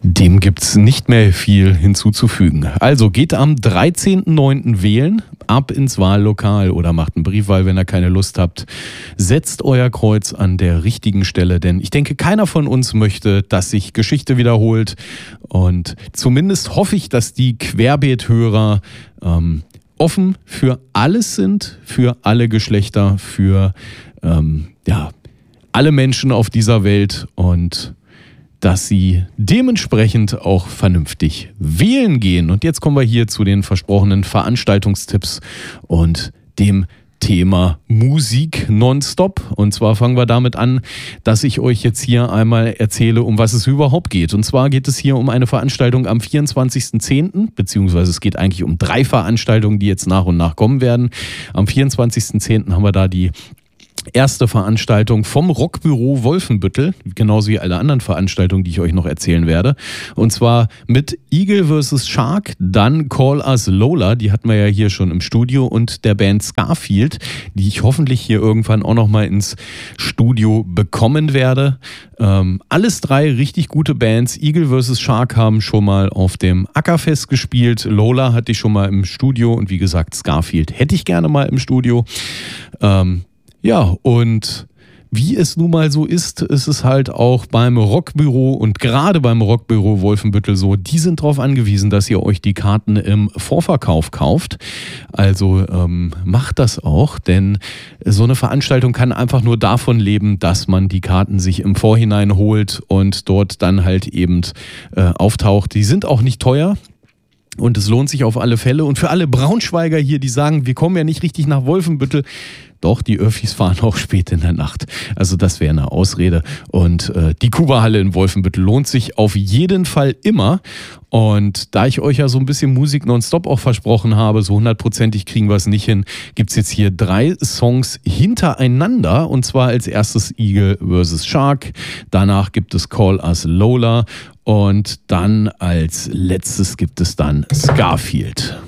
Dem gibt's nicht mehr viel hinzuzufügen. Also geht am 13.09. wählen, ab ins Wahllokal oder macht einen Briefwahl, wenn ihr keine Lust habt. Setzt euer Kreuz an der richtigen Stelle, denn ich denke, keiner von uns möchte, dass sich Geschichte wiederholt. Und zumindest hoffe ich, dass die Querbeet-Hörer offen für alles sind, für alle Geschlechter, für alle Menschen auf dieser Welt und dass sie dementsprechend auch vernünftig wählen gehen. Und jetzt kommen wir hier zu den versprochenen Veranstaltungstipps und dem Thema Musik nonstop. Und zwar fangen wir damit an, dass ich euch jetzt hier einmal erzähle, um was es überhaupt geht. Und zwar geht es hier um eine Veranstaltung am 24.10., beziehungsweise es geht eigentlich um 3 Veranstaltungen, die jetzt nach und nach kommen werden. Am 24.10. haben wir da die erste Veranstaltung vom Rockbüro Wolfenbüttel, genauso wie alle anderen Veranstaltungen, die ich euch noch erzählen werde. Und zwar mit Eagle vs. Shark, dann Call Us Lola, die hatten wir ja hier schon im Studio, und der Band Scarfield, die ich hoffentlich hier irgendwann auch noch mal ins Studio bekommen werde. Alles 3 richtig gute Bands. Eagle vs. Shark haben schon mal auf dem Ackerfest gespielt. Lola hatte ich schon mal im Studio und wie gesagt, Scarfield hätte ich gerne mal im Studio. Ja, und wie es nun mal so ist es halt auch beim Rockbüro und gerade beim Rockbüro Wolfenbüttel so, die sind darauf angewiesen, dass ihr euch die Karten im Vorverkauf kauft. Also macht das auch, denn so eine Veranstaltung kann einfach nur davon leben, dass man die Karten sich im Vorhinein holt und dort dann halt eben auftaucht. Die sind auch nicht teuer. Und es lohnt sich auf alle Fälle. Und für alle Braunschweiger hier, die sagen, wir kommen ja nicht richtig nach Wolfenbüttel, doch, die Öffis fahren auch spät in der Nacht. Also das wäre eine Ausrede. Und die Kuba-Halle in Wolfenbüttel lohnt sich auf jeden Fall immer. Und da ich euch ja so ein bisschen Musik nonstop auch versprochen habe, so 100%ig kriegen wir es nicht hin, gibt es jetzt hier 3 Songs hintereinander. Und zwar als erstes Eagle vs. Shark, danach gibt es Call Us Lola und dann als letztes gibt es dann Scarfield.